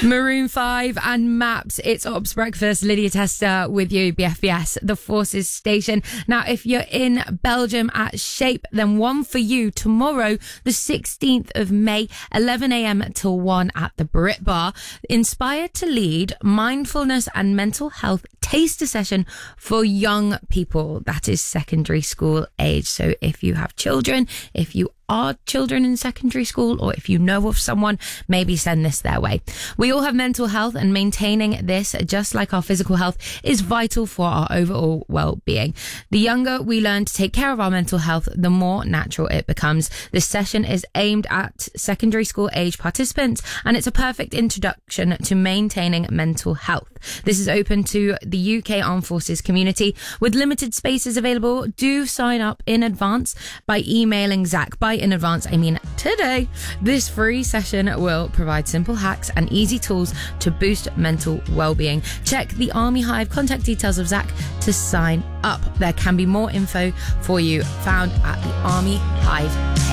Maroon 5 and Maps. It's Ops Breakfast. Lydia Tester with you, BFBS, the Forces Station. Now, if you're in Belgium at Shape, then one for you tomorrow, the 16th of May, 11 a.m. till 1 at the Brit Bar. Inspired to Lead, mindfulness and mental health taster session for young people. That is secondary school age. So if you have children, if you are children in secondary school, or if you know of someone, maybe send this their way. We all have mental health, and maintaining this, just like our physical health, is vital for our overall well-being. The younger we learn to take care of our mental health, the more natural it becomes. This session is aimed at secondary school age participants, and it's a perfect introduction to maintaining mental health. This is open to the UK Armed Forces community with limited spaces available. Do sign up in advance by emailing Zach. By in advance, I mean today. This free session will provide simple hacks and easy tools to boost mental well-being. Check the Army Hive contact details of Zach to sign up. There can be more info for you found at the Army Hive page.